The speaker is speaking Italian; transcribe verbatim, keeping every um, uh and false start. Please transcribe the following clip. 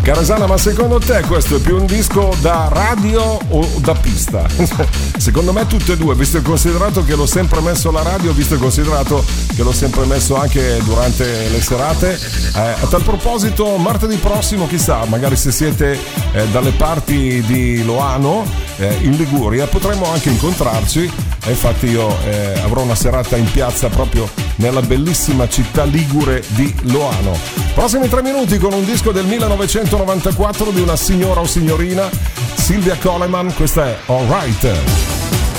Caresana, ma secondo te questo è più un disco da radio o da pista? Secondo me tutte e due, visto e considerato che l'ho sempre messo alla radio, visto e considerato che l'ho sempre messo anche durante le serate. Eh, a tal proposito, martedì prossimo, chissà, magari se siete eh, dalle parti di Loano, eh, in Liguria, potremmo anche incontrarci. E infatti io eh, avrò una serata in piazza proprio nella bellissima città ligure di Loano. Prossimi tre minuti con un disco del millenovecentonovantaquattro di una signora o signorina, Sylvia Coleman. Questa è All Right.